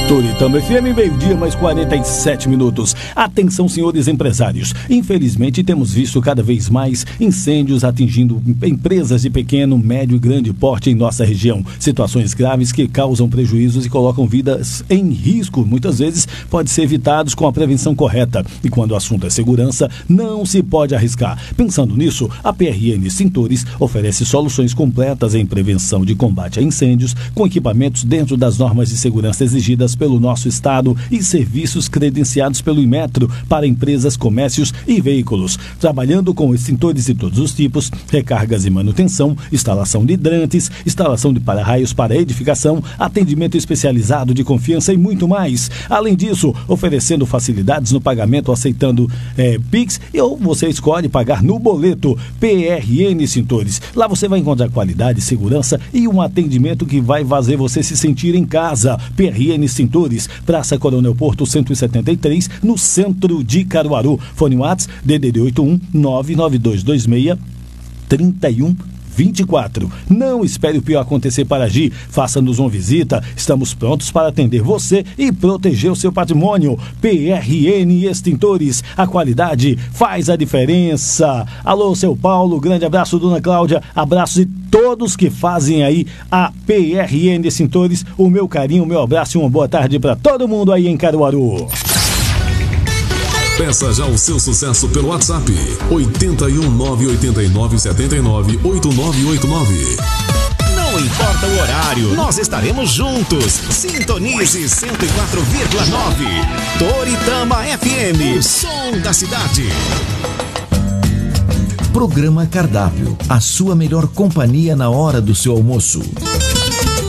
Toritama FM, meio-dia, mais 47 minutos. Atenção, senhores empresários. Infelizmente, temos visto cada vez mais incêndios atingindo empresas de pequeno, médio e grande porte em nossa região. Situações graves que causam prejuízos e colocam vidas em risco. Muitas vezes, pode ser evitados com a prevenção correta. E quando o assunto é segurança, não se pode arriscar. Pensando nisso, a PRN Extintores oferece soluções completas em prevenção de combate a incêndios, com equipamentos dentro das normas de segurança exigidas pelo nosso estado e serviços credenciados pelo Inmetro para empresas, comércios e veículos, trabalhando com extintores de todos os tipos, recargas e manutenção, instalação de hidrantes, instalação de para-raios para edificação, atendimento especializado de confiança e muito mais. Além disso, oferecendo facilidades no pagamento, aceitando Pix, ou você escolhe pagar no boleto. PRN Extintores. Lá você vai encontrar qualidade, segurança e um atendimento que vai fazer você se sentir em casa. PRN Extintores, Praça Coronel Porto 173, no centro de Caruaru. Fone WhatsApp DDD 81 99226 3124. Não espere o pior acontecer para agir. Faça-nos uma visita. Estamos prontos para atender você e proteger o seu patrimônio. PRN Extintores. A qualidade faz a diferença. Alô, seu Paulo. Grande abraço, dona Cláudia. Abraço de todos que fazem aí a PRN Extintores. O meu carinho, o meu abraço e uma boa tarde para todo mundo aí em Caruaru. Peça já o seu sucesso pelo WhatsApp 81 989 79 8989. Não importa o horário, nós estaremos juntos. Sintonize 104,9. Toritama FM, o som da cidade. Programa Cardápio, a sua melhor companhia na hora do seu almoço.